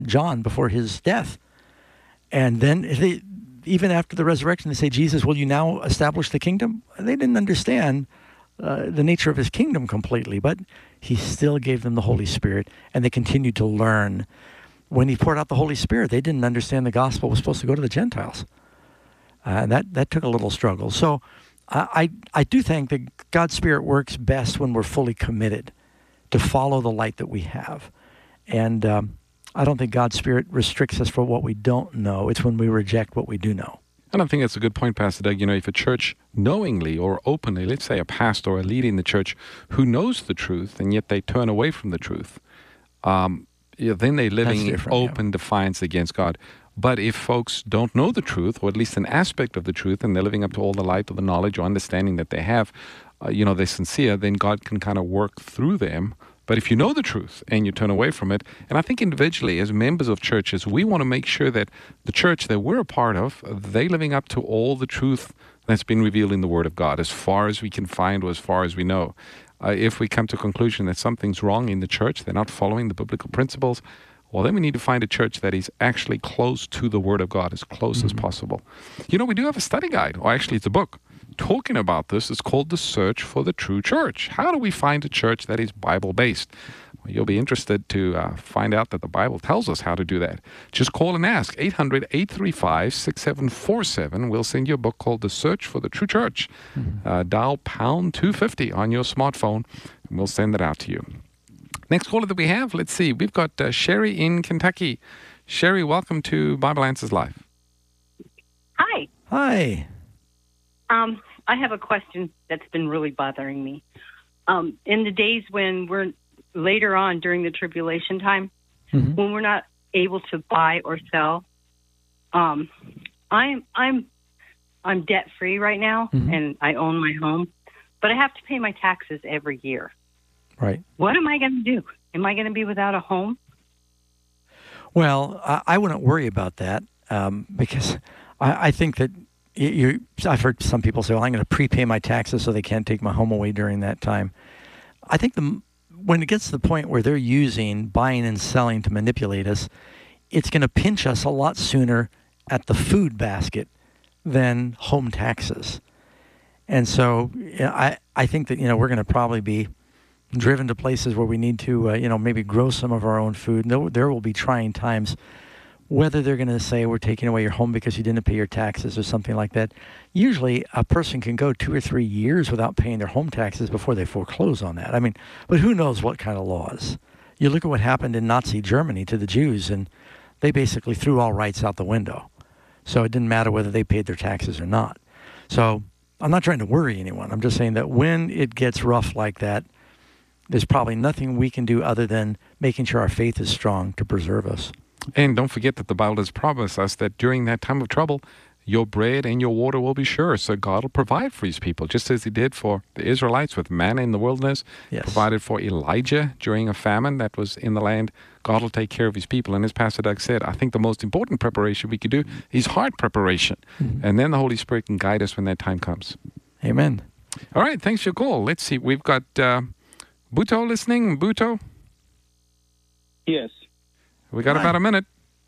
John before his death. And then even after the resurrection, they say, Jesus, will you now establish the kingdom? They didn't understand the nature of his kingdom completely, but he still gave them the Holy Spirit, and they continued to learn. When he poured out the Holy Spirit, they didn't understand the gospel was supposed to go to the Gentiles. And that took a little struggle. So I do think that God's Spirit works best when we're fully committed to follow the light that we have. And I don't think God's Spirit restricts us for what we don't know. It's when we reject what we do know. And I think that's a good point, Pastor Doug. You know, if a church knowingly or openly, let's say a pastor or a leader in the church who knows the truth and yet they turn away from the truth, then they're living in open defiance against God. But if folks don't know the truth, or at least an aspect of the truth, and they're living up to all the light or the knowledge or understanding that they have, they're sincere, then God can kind of work through them. But if you know the truth and you turn away from it, and I think individually as members of churches, we want to make sure that the church that we're a part of, they're living up to all the truth that's been revealed in the Word of God, as far as we can find or as far as we know. If we come to a conclusion that something's wrong in the church, they're not following the biblical principles, well, then we need to find a church that is actually close to the Word of God, as close as possible. You know, we do have a study guide, or actually it's a book, talking about this. It's called The Search for the True Church. How do we find a church that is Bible-based? Well, you'll be interested to find out that the Bible tells us how to do that. Just call and ask, 800-835-6747. We'll send you a book called The Search for the True Church. Dial pound 250 on your smartphone, and we'll send it out to you. Next caller that we have, let's see. We've got Sherry in Kentucky. Sherry, welcome to Bible Answers Live. Hi. Hi. I have a question that's been really bothering me. In the days when we're later on during the tribulation time, when we're not able to buy or sell, I'm debt free right now, and I own my home, but I have to pay my taxes every year. Right. What am I going to do? Am I going to be without a home? Well, I wouldn't worry about that because I think that I've heard some people say, well, I'm going to prepay my taxes so they can't take my home away during that time. I think when it gets to the point where they're using buying and selling to manipulate us, it's going to pinch us a lot sooner at the food basket than home taxes. And so I think that, we're going to probably be driven to places where we need to, maybe grow some of our own food. There will be trying times, whether they're going to say we're taking away your home because you didn't pay your taxes or something like that. Usually a person can go 2 or 3 years without paying their home taxes before they foreclose on that. I mean, but who knows what kind of laws? You look at what happened in Nazi Germany to the Jews, and they basically threw all rights out the window. So it didn't matter whether they paid their taxes or not. So I'm not trying to worry anyone. I'm just saying that when it gets rough like that, there's probably nothing we can do other than making sure our faith is strong to preserve us. And don't forget that the Bible has promised us that during that time of trouble, your bread and your water will be sure. So God will provide for his people, just as he did for the Israelites with manna in the wilderness, provided for Elijah during a famine that was in the land. God will take care of his people. And as Pastor Doug said, I think the most important preparation we could do is heart preparation. And then the Holy Spirit can guide us when that time comes. Amen. All right, thanks for your call. Let's see. We've got Buto listening. Buto? Yes. We got about a minute.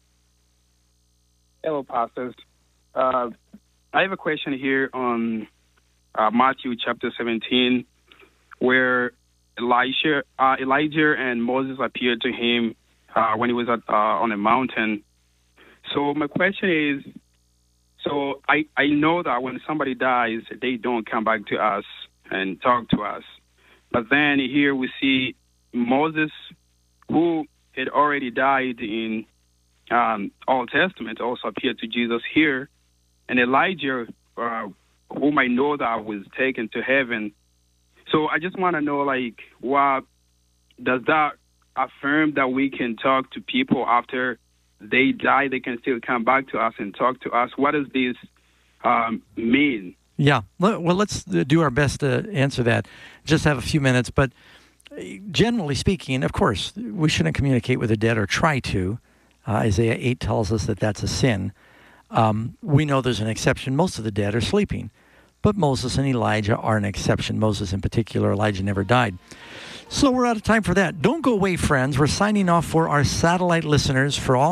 Hello, pastors. I have a question here on Matthew chapter 17, where Elijah and Moses appeared to him when he was on a mountain. So my question is, so I know that when somebody dies, they don't come back to us and talk to us. But then here we see Moses, who had already died in Old Testament, also appeared to Jesus here. And Elijah, whom I know that was taken to heaven. So I just want to know, what does that affirm that we can talk to people after they die? They can still come back to us and talk to us. What does this mean? Yeah. Well, let's do our best to answer that. Just have a few minutes. But generally speaking, of course, we shouldn't communicate with the dead or try to. Isaiah 8 tells us that that's a sin. We know there's an exception. Most of the dead are sleeping. but Moses and Elijah are an exception. Moses in particular, Elijah never died. So we're out of time for that. Don't go away, friends. We're signing off for our satellite listeners for all